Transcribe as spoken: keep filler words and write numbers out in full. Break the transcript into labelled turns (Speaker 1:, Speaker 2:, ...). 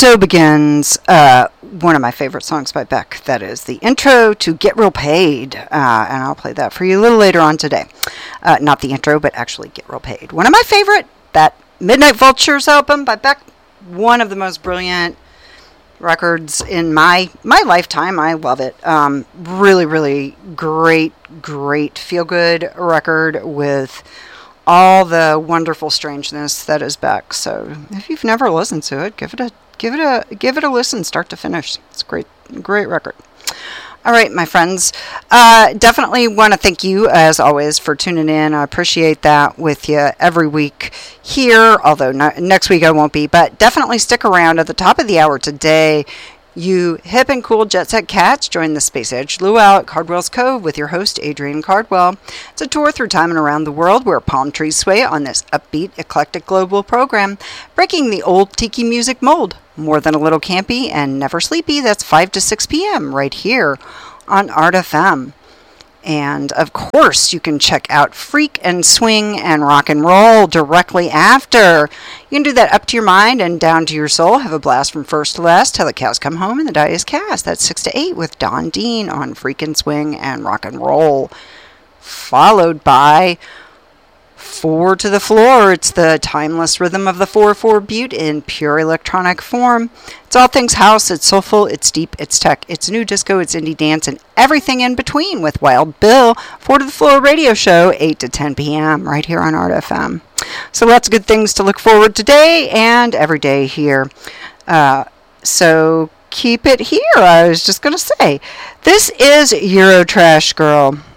Speaker 1: so begins uh, one of my favorite songs by Beck. That is the intro to Get Real Paid. Uh, and I'll play that for you a little later on today. Uh, not the intro, but actually Get Real Paid. One of my favorite, that Midnight Vultures album by Beck. One of the most brilliant records in my my lifetime. I love it. Um, really, really great, great feel-good record with all the wonderful strangeness that is Beck. So if you've never listened to it, give it a give it a give it a listen, start to finish. It's a great, great record. All right, my friends. Uh, definitely want to thank you, as always, for tuning in. I appreciate that with you every week here, although not, next week I won't be. But definitely stick around. At the top of the hour today, you hip and cool Jet Set Cats join the Space Age Luau at Cardwell's Cove with your host, Adrienne Cardwell. It's a tour through time and around the world where palm trees sway on this upbeat, eclectic global program, breaking the old tiki music mold. More than a little campy and never sleepy. That's five to six p.m. right here on Art F M. And of course, you can check out Freak and Swing and Rock and Roll directly after. You can do that up to your mind and down to your soul. Have a blast from first to last till the cows come home and the die is cast. That's six to eight with Don Dean on Freak and Swing and Rock and Roll. Followed by Four to the Floor. It's the timeless rhythm of the four four Butte in pure electronic form. It's all things house, it's soulful, it's deep, it's tech, it's new disco, it's indie dance, and everything in between with Wild Bill. Four to the Floor radio show, eight to ten p.m. right here on Art F M. So lots of good things to look forward to today and every day here. Uh, so keep it here, I was just going to say. This is Eurotrash Girl.